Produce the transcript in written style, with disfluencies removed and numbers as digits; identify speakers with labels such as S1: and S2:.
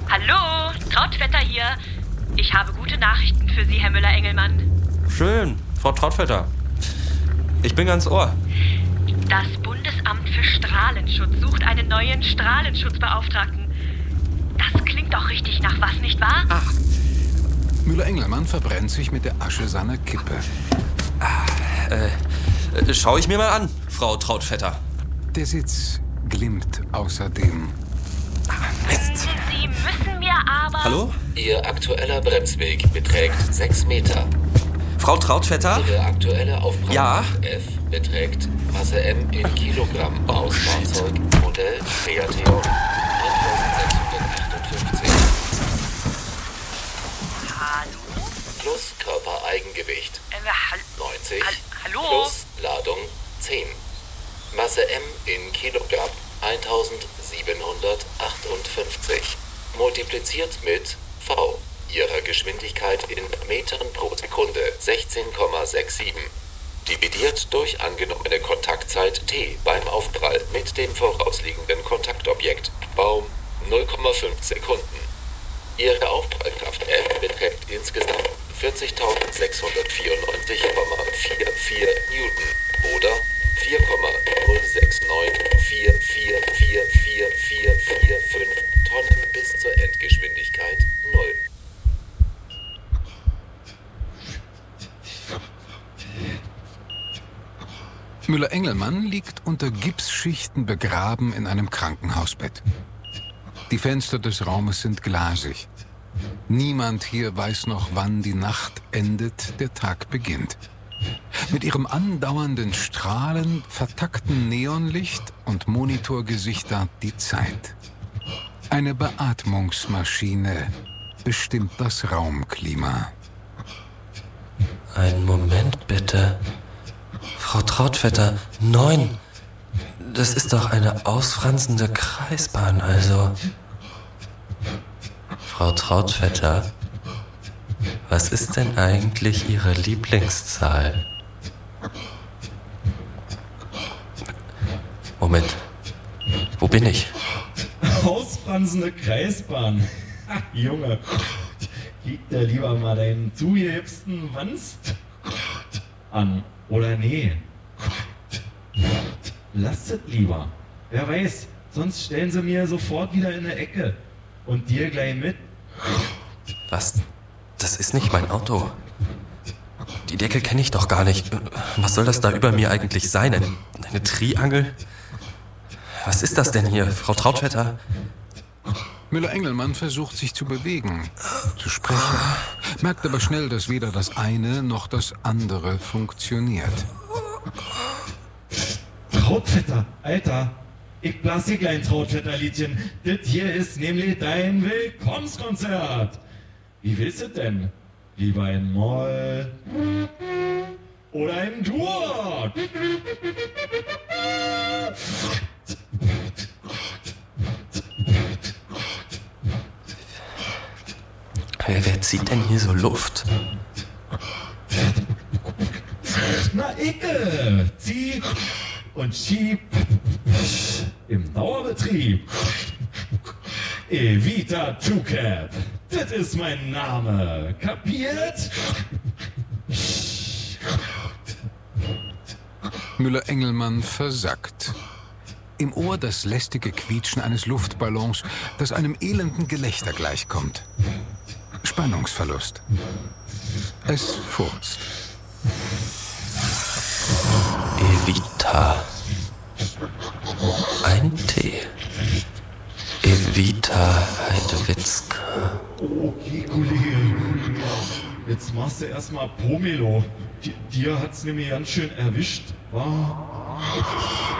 S1: Hallo, Trautvetter hier. Ich habe gute Nachrichten für Sie, Herr Müller-Engelmann.
S2: Schön, Frau Trautvetter. Ich bin ganz Ohr.
S1: Das Bundesamt für Strahlenschutz sucht einen neuen Strahlenschutzbeauftragten. Das klingt doch richtig nach was, nicht wahr?
S2: Ach.
S3: Müller-Engelmann verbrennt sich mit der Asche seiner Kippe.
S2: Schau ich mir mal an, Frau Trautvetter.
S3: Der Sitz glimmt außerdem.
S2: Mist.
S1: Sie müssen mir aber...
S2: Hallo?
S4: Ihr aktueller Bremsweg beträgt 6 Meter.
S2: Frau Trautvetter?
S4: Ihre aktuelle Aufprallkraft
S2: Ja?
S4: F beträgt Masse M in Kilogramm aus Fahrzeug Modell Createon 1658
S1: Hallo?
S4: plus Körpereigengewicht 90
S1: Hallo?
S4: plus Ladung 10. Masse M in Kilogramm 1758 multipliziert mit V ihrer Geschwindigkeit in Metern pro Sekunde 16,67 dividiert durch angenommene Kontaktzeit T beim Aufprall mit dem vorausliegenden Kontaktobjekt Baum 0,5 Sekunden. Ihre Aufprallkraft F beträgt insgesamt 40.694,44 Newton oder 4,069444445 Tonnen bis zur Endgeschwindigkeit 0.
S3: Müller-Engelmann liegt unter Gipsschichten begraben in einem Krankenhausbett. Die Fenster des Raumes sind glasig. Niemand hier weiß noch, wann die Nacht endet, der Tag beginnt. Mit ihrem andauernden Strahlen vertakten Neonlicht und Monitorgesichter die Zeit. Eine Beatmungsmaschine bestimmt das Raumklima.
S5: Einen Moment bitte. Frau Trautvetter, 9. Das ist doch eine ausfranzende Kreisbahn, also. Frau Trautvetter, was ist denn eigentlich Ihre Lieblingszahl? Moment, wo bin ich?
S6: Ausfranzende Kreisbahn. Ha, Junge, gib dir lieber mal deinen zugehipsten Wanst an. Oder nee. Lasst es lieber. Wer weiß, sonst stellen sie mir sofort wieder in eine Ecke. Und dir gleich mit.
S5: Was? Das ist nicht mein Auto. Die Decke kenne ich doch gar nicht. Was soll das da über mir eigentlich sein? Eine Triangel? Was ist das denn hier, Frau Trautvetter?
S3: Müller-Engelmann versucht sich zu bewegen, zu sprechen, merkt aber schnell, dass weder das eine noch das andere funktioniert.
S6: Trautvetter, Alter. Ich blas dir klein Trautvetter-Liedchen. Das hier ist nämlich dein Willkommenskonzert. Wie willst du denn? Lieber in Moll oder in Dur?
S5: Wer zieht denn hier so Luft?
S6: Na, Icke, zieh und schieb im Dauerbetrieb. Evita TwoCap, das ist mein Name. Kapiert?
S3: Müller-Engelmann versackt. Im Ohr das lästige Quietschen eines Luftballons, das einem elenden Gelächter gleichkommt. Spannungsverlust. Es furzt.
S5: Evita. Ein T. Evita Heidewitzka.
S6: Okay, Kollege. Jetzt machst du erstmal Pomelo. Dir hat's nämlich ganz schön erwischt. War.